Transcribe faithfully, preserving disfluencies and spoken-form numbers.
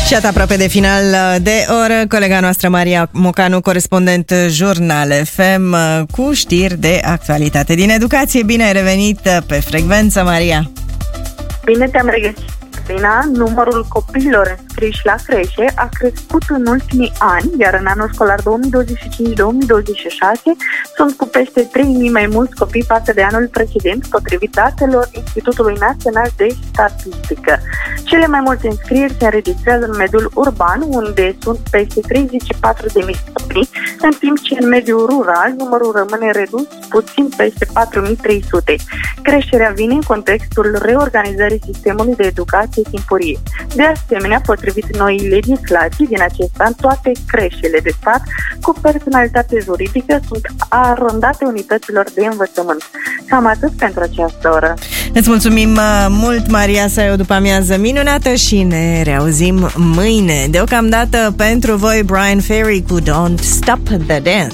Și atât aproape de final de oră, colega noastră Maria Mocanu, corespondent Jurnal F M, cu știri de actualitate din educație. Bine ai revenit pe frecvență, Maria! Bine te-am regăsit, Bina. Numărul copiilor înscriși la creșe a crescut în ultimii ani, iar în anul școlar două mii douăzeci și cinci două mii douăzeci și șase sunt cu peste trei mii mai mulți copii față de anul precedent, potrivit datelor Institutului Național de Statistică. Cele mai multe înscrieri se înregistrează în mediul urban, unde sunt peste treizeci și patru de mii copii, în timp ce în mediul rural numărul rămâne redus puțin peste patru mii trei sute. Creșterea vine în contextul reorganizării sistemului de educație timpurie. De asemenea, potrivit noii legislații din acest an, toate creșele de stat cu personalitate juridică sunt arondate unităților de învățământ. Cam atât pentru această oră. Îți mulțumim mult, Maria, să ai o după-amiază minunată și ne reauzim mâine. Deocamdată pentru voi, Brian Ferry cu Don't Stop the Dance.